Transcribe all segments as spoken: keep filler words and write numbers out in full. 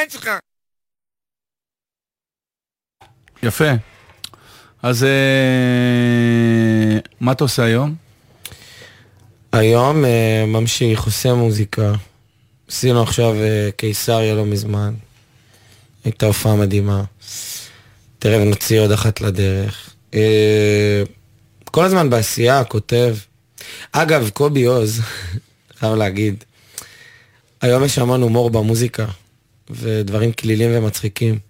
שלך. יפה. אז מה אתה עושה היום? היום ממשיך, עושה מוזיקה. עשינו עכשיו קיסריה לא מזמן. הייתה הופעה מדהימה. תראה ונוציא עוד אחת לדרך. כל הזמן בעשייה, כותב. אגב, קובי עוז, חייב להגיד, היום יש המון הומור במוזיקה, ודברים כלילים ומצחיקים.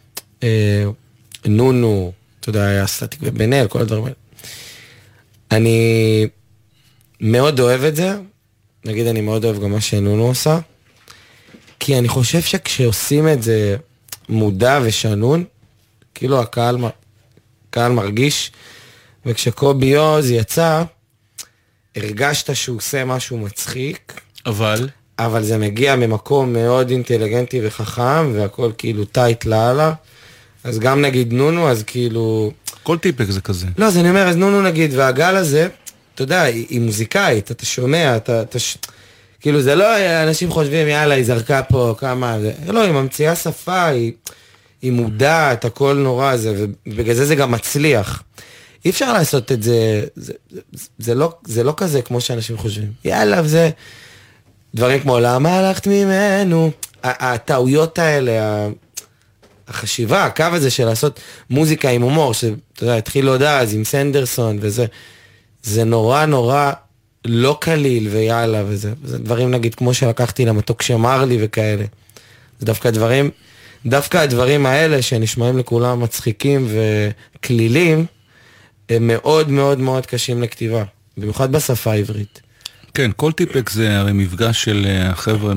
נונו, אתה יודע, היה סטטיק ובן-אל, כל הדברים האלה. אני מאוד אוהב את זה, נגיד אני מאוד אוהב גם מה שנונו עושה, כי אני חושב שכשעושים את זה מודע ושנון, כאילו הקהל, הקהל מרגיש, וכשקובי עוז יצא, הרגשת שהוא עושה משהו מצחיק, אבל? אבל זה מגיע ממקום מאוד אינטליגנטי וחכם, והכל כאילו טייט לעלה, אז גם נגיד נונו, אז כאילו... כל טיפק זה כזה. לא, אז אני אומר, אז נונו נגיד, והגל הזה, אתה יודע, היא, היא מוזיקאית, אתה שומע, אתה... אתה ש... כאילו זה לא, אנשים חושבים, יאללה, היא זרקה פה כמה... זה... לא, היא ממציאה שפה, היא, היא מודעת, הכל נורא זה, ובגלל זה זה גם מצליח. אי אפשר לעשות את זה, זה, זה, זה, לא, זה לא כזה כמו שאנשים חושבים. יאללה, וזה... דברים כמו, למה הלכת ממנו? הטעויות האלה, החשיבה, הקו הזה של לעשות מוזיקה עם הומור, שאתה יודע, התחיל עוד אז עם סנדרסון וזה, זה נורא נורא לא קליל ויאללה וזה. זה דברים נגיד כמו שלקחתי למתוק שמר לי וכאלה. זה דווקא דברים, דווקא הדברים האלה שנשמעים לכולם מצחיקים וכלילים, הם מאוד מאוד מאוד קשים לכתיבה, במיוחד בשפה העברית. כן, כל טיפק זה הרי מפגש של החבר'ה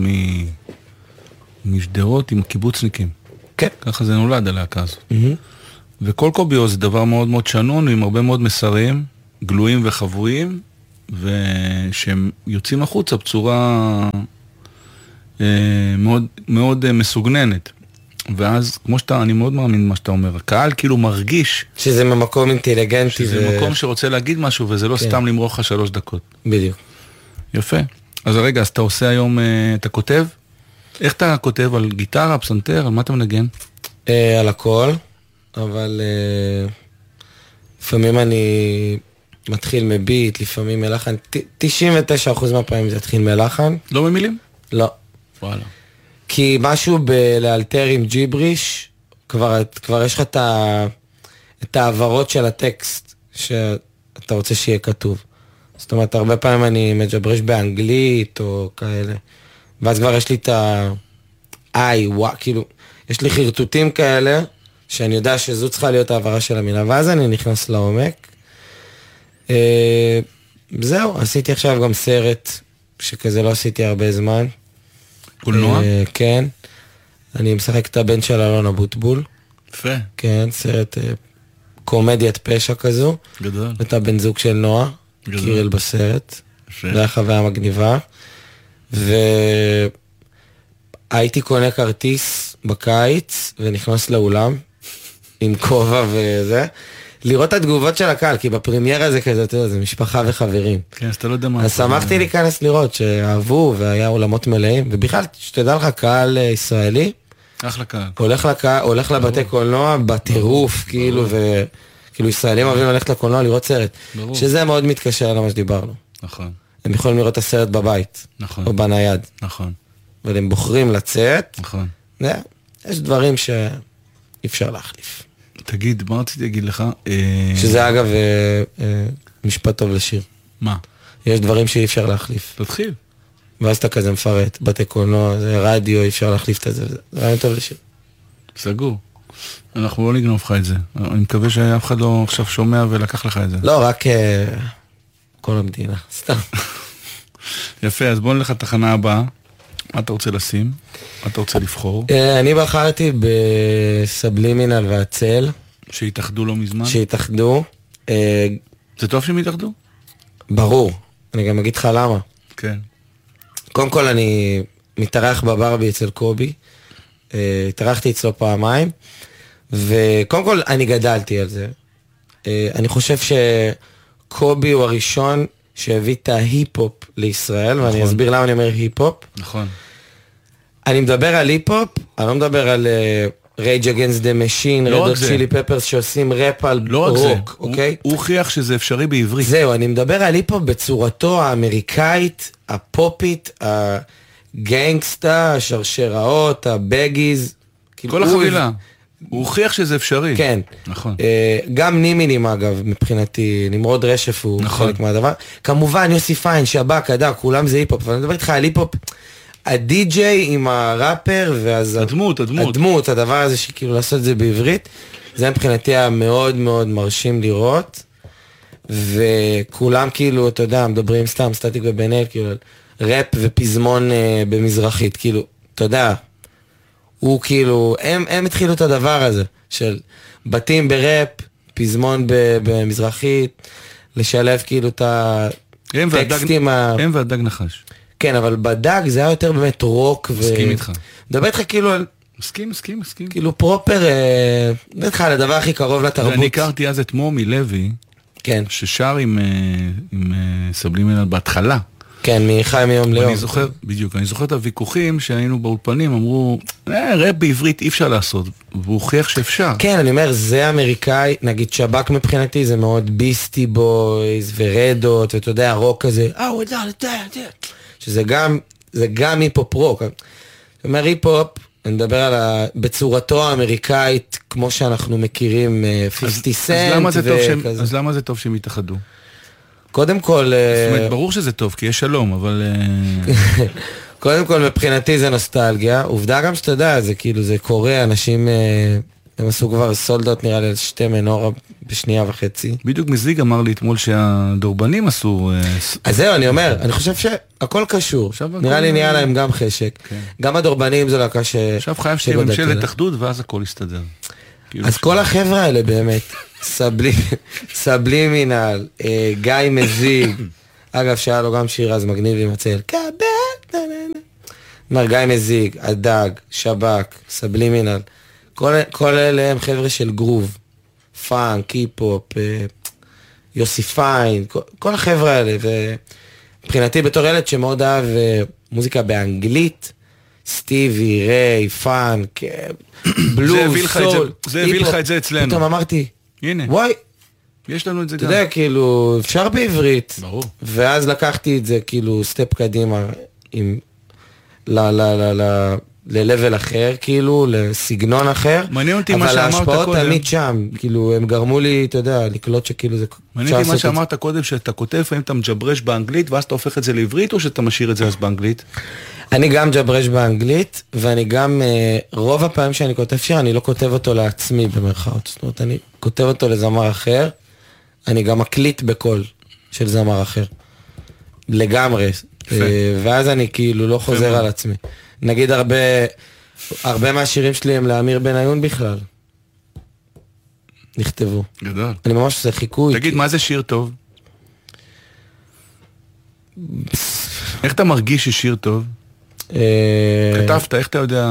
משדרות עם קיבוצניקים. כן. ככה זה נולד הלהקה הזאת. Mm-hmm. וכל קוביו זה דבר מאוד מאוד שנון, עם הרבה מאוד מסרים, גלויים וחבויים, ושהם יוצאים החוצה בצורה אה, מאוד, מאוד אה, מסוגננת. ואז, כמו שאתה, אני מאוד מאמין מה שאתה אומר, הקהל כאילו מרגיש... שזה ממקום אינטליגנטי. שזה ו... מקום שרוצה להגיד משהו, וזה לא כן. סתם למרוח לך שלוש דקות. בדיוק. יפה. אז רגע, אז אתה עושה היום, אתה כותב? איך אתה כותב? על גיטרה, פסנתר? על מה אתה מנגן? אה, על הכל, אבל אה, לפעמים אני מתחיל מביט, לפעמים מלחן, תשעים ותשעה אחוז מהפעמים זה התחיל מלחן. לא ממילים? לא. וואלה. כי משהו בלאלתר עם ג'יבריש, כבר, כבר יש לך את, ה, את העברות של הטקסט שאתה רוצה שיהיה כתוב. זאת אומרת, הרבה פעמים אני מג'ברש באנגלית או כאלה. ואז כבר יש לי את ה... איי, וואו, כאילו, יש לי חרטוטים כאלה, שאני יודע שזו צריכה להיות העברה של המילה, ואז אני נכנס לעומק. אה, זהו, עשיתי עכשיו גם סרט, שכזה לא עשיתי הרבה זמן. קולנוע? אה, כן. אני משחק את הבן של אלון אבוטבול. יפה. כן, סרט אה, קומדיית פשע כזו. גדול. את הבן זוג של נועה. קיריל בסרט, זה היה חוויה מגניבה, והייתי קונה כרטיס בקיץ, ונכנס לאולם, עם כובע וזה, לראות את התגובות של הקהל, כי בפרימיירה זה כזה, אתה יודע, זה משפחה וחברים. כן, אז אתה לא יודע מה... אז שמחתי להיכנס לראות, שאהבו, והיה עולמות מלאים, ובכלל, שתדע לך, קהל ישראלי, אחלה קהל. הולך לקהל, הולך לבתי קולנוע, בטירוף, כאילו, ו... כאילו ישראלים אוהבים ללכת לקולנוע לראות סרט, ברור. שזה מאוד מתקשר למה שדיברנו. נכון. הם יכולים לראות את הסרט בבית, נכון. או בנייד. נכון. אבל הם בוחרים לצאת, נכון. זה, יש דברים שאי אפשר להחליף. תגיד, מה רציתי להגיד לך? שזה אגב אה, אה, משפט טוב לשיר. מה? יש דברים שאי אפשר להחליף. תתחיל. ואז אתה כזה מפרט, בתי קולנוע, זה רדיו, אי אפשר להחליף את זה, זה רעיון טוב לשיר. סגור. אנחנו לא נגנוב לך את זה. אני מקווה שאף אחד לא עכשיו שומע ולקח לך את זה. לא, רק כל המדינה, סתם. יפה, אז בוא נלך לתחנה הבאה. מה אתה רוצה לשים? מה אתה רוצה לבחור? אני בחרתי בסבלימינל והצל. שהתאחדו לא מזמן? שהתאחדו. זה טוב שהם התאחדו? ברור. אני גם אגיד לך למה. כן. קודם כל אני מתארח בברבי אצל קובי. התארחתי אצלו פעמיים. וקודם כל אני גדלתי על זה. אני חושב שקובי הוא הראשון שהביא את ההיפ-הופ לישראל, ואני אסביר למה אני אומר היפ-הופ. נכון. אני מדבר על היפ-הופ אני לא מדבר על Rage Against the Machine, לא Red רק Hot זה. Chili Peppers שעושים ראפ על לא רק זה, רוק, אוקיי? הוא הוכיח שזה אפשרי בעברית. זהו, אני מדבר על היפ-הופ בצורתו האמריקאית, הפופית, הגנגסטה, השרשראות, הבגיז. כל החבילה. הוא הוכיח שזה אפשרי. כן. נכון. גם נימינים אגב, מבחינתי, נמרוד רשף הוא נכון. חלק מהדבר. כמובן, יוסי פיין, שבק, אדר, כולם זה היפ-הופ, אבל אני מדבר איתך על היפ-הופ, הדי-ג'יי עם הראפר, ואז... הדמות, הדמות. הדמות, הדבר הזה שכאילו לעשות את זה בעברית, זה מבחינתי היה מאוד מאוד מרשים לראות, וכולם כאילו, אתה יודע, מדברים סתם, סטטיק ובן-אל, כאילו, ראפ ופזמון אה, במזרחית, כאילו, אתה יודע, הוא כאילו, הם, הם התחילו את הדבר הזה, של בתים בראפ, פזמון במזרחית, לשלב כאילו את הטקסטים ה... הם והדג נחש. כן, אבל בדג זה היה יותר באמת רוק. מסכים איתך. מדבר איתך כאילו על... מסכים, מסכים, מסכים. כאילו פרופר, מדבר איתך על הדבר הכי קרוב לתרבות. ואני הכרתי אז את מומי לוי, כן. ששר עם, עם סבלימינל בהתחלה. כן, מחיים מיום ליום. אני זוכר, בדיוק, אני זוכר את הוויכוחים שהיינו באולפנים, אמרו, אה, ראפ בעברית אי אפשר לעשות, והוא הוכיח שאפשר. כן, אני אומר, זה אמריקאי, נגיד שבק מבחינתי, זה מאוד ביסטי בויז ורדות, ואתה יודע, הרוק כזה, אה, הוא יודע, שזה גם, זה גם היפ-הופ רוק. זאת אומרת, היפ-הופ, אני מדבר על ה... בצורתו האמריקאית, כמו שאנחנו מכירים, חמישים סנט וכזה. אז למה זה טוב שהם יתאחדו? קודם כל... זאת אומרת, ברור שזה טוב, כי יש שלום, אבל... קודם כל, מבחינתי זה נוסטלגיה. עובדה גם שאתה יודע, זה כאילו, זה קורה, אנשים, הם עשו כבר סולדות, נראה לי, שתי מנורה בשנייה וחצי. בדיוק מזיג אמר לי אתמול שהדורבנים עשו... אז זהו, אני אומר, אני חושב שהכל קשור. נראה לי נהיה להם גם חשק. גם הדורבנים זו להקה ש... עכשיו חייב שתהיה ממשלת אחדות, ואז הכל יסתדר. אז כל החבר'ה האלה באמת, סבלימינל, גיא מזיג, אגב שהיה לו גם שיר אז מגניב עם הצל, אומר גיא מזיג, הדג, שבק, סבלימינל, כל אלה הם חבר'ה של גרוב, פאנק, היפ-הופ, יוסי פיין, כל החבר'ה האלה, ומבחינתי בתור ילד שמאוד אהב מוזיקה באנגלית, סטיבי, ריי, פאנק, בלוז, סול. זה הביא לך את זה אצלנו. פתאום אמרתי, הנה, וואי, יש לנו את זה אתה גם. יודע, כאילו, אפשר בעברית. ברור. ואז לקחתי את זה, כאילו, סטפ קדימה, עם, ל, ל, ל, ל, ללבל אחר, כאילו, לסגנון אחר. מעניין אותי מה שאמרת קודם. אבל ההשפעות תמיד שם, כאילו, הם גרמו לי, אתה יודע, לקלוט שכאילו זה... מעניין אותי מה שאמרת קודם, שאתה כותב, לפעמים אתה מג'ברש באנגלית, ואז אתה הופך את זה לעברית, או שאתה משאיר את זה אז באנגלית? אני גם ג'ברש באנגלית, ואני גם, רוב הפעמים שאני כותב שיר, אני לא כותב אותו לעצמי במרכאות. זאת אומרת, אני כותב אותו לזמר אחר, אני גם מקליט בקול של זמר אחר. לגמרי. ואז אני כאילו לא חוזר על עצמי. נגיד הרבה, הרבה מהשירים שלי הם לאמיר בניון בכלל. נכתבו. גדול. אני ממש עושה חיקוי. תגיד, מה זה שיר טוב? איך אתה מרגיש ששיר טוב? כתבת, איך אתה יודע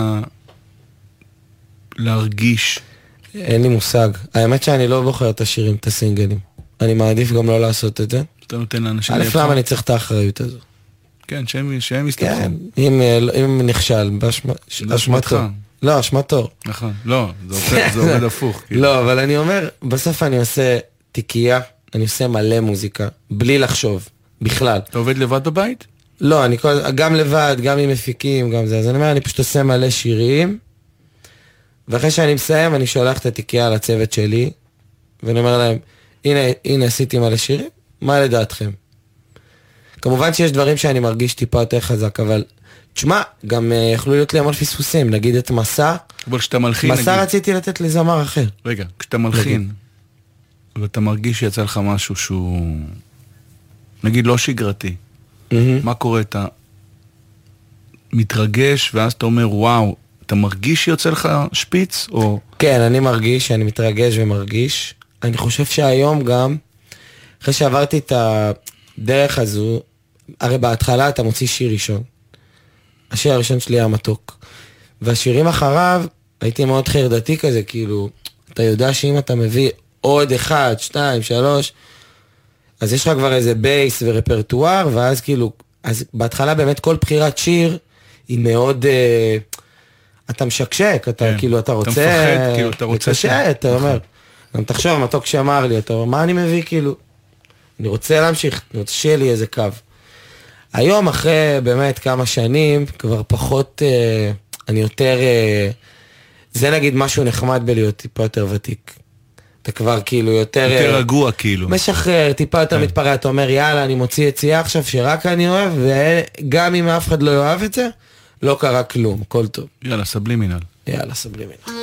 להרגיש? אין לי מושג. האמת שאני לא בוחר את השירים, את הסינגלים. אני מעדיף גם לא לעשות את זה. אתה נותן לאנשים... א' למה אני צריך את האחריות הזו. כן, שהם יסתבכו. כן, אם נכשל, באשמתו. לא, אשמתו. נכון, לא, זה עובד הפוך. לא, אבל אני אומר, בסוף אני עושה תיקייה, אני עושה מלא מוזיקה, בלי לחשוב, בכלל. אתה עובד לבד בבית? לא, אני גם לבד, גם עם מפיקים, גם זה. אז אני אומר, אני פשוט עושה מלא שירים, ואחרי שאני מסיים, אני שולח את התיקייה לצוות שלי, ואני אומר להם, הנה, הנה, עשיתי מלא שירים, מה לדעתכם? כמובן שיש דברים שאני מרגיש טיפה יותר חזק, אבל, תשמע, גם uh, יכלו להיות לי המון פספוסים, נגיד את מסע, אבל כשאתה מלחין, מסע נגיד... רציתי לתת לזמר אחר. רגע, כשאתה מלחין, ואתה מרגיש שיצא לך משהו שהוא, נגיד, לא שגרתי, mm-hmm. מה קורה? אתה מתרגש, ואז אתה אומר, וואו, אתה מרגיש שיוצא לך שפיץ, או... כן, אני מרגיש, אני מתרגש ומרגיש. אני חושב שהיום גם, אחרי שעברתי את הדרך הזו, הרי בהתחלה אתה מוציא שיר ראשון. השיר הראשון שלי היה מתוק. והשירים אחריו, הייתי מאוד חרדתי כזה, כאילו, אתה יודע שאם אתה מביא עוד אחד, שתיים, שלוש, אז יש לך כבר איזה בייס ורפרטואר, ואז כאילו, אז בהתחלה באמת כל בחירת שיר, היא מאוד, אתה משקשק, אתה כן. כאילו, אתה אתה רוצה... מפחד, כאילו, אתה רוצה... לקשט, אתה אומר. גם תחשוב, מתוק שאמר לי, אתה אומר, מה אני מביא, כאילו? אני רוצה להמשיך, אני רוצה שיהיה לי איזה קו. היום, אחרי באמת כמה שנים, כבר פחות, אה, אני יותר... אה, זה נגיד משהו נחמד בלהיות טיפה יותר ותיק. אתה כבר כאילו יותר... יותר רגוע כאילו. משחרר, טיפה יותר מתפרע, אתה אומר, יאללה, אני מוציא יציאה עכשיו שרק אני אוהב, וגם אם אף אחד לא יאהב את זה, לא קרה כלום, הכל טוב. יאללה, סבלימינל. יאללה, סבלימינל.